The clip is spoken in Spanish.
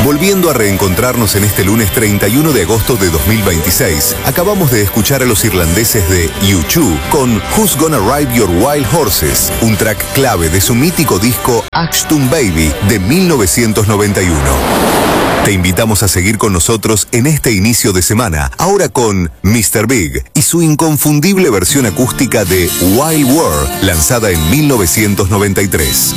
Volviendo a reencontrarnos en este lunes 31 de agosto de 2026, acabamos de escuchar a los irlandeses de U2 con Who's Gonna Ride Your Wild Horses, un track clave de su mítico disco Ashton Baby de 1991. Te invitamos a seguir con nosotros en este inicio de semana, ahora con Mr. Big y su inconfundible versión acústica de Wild World, lanzada en 1993.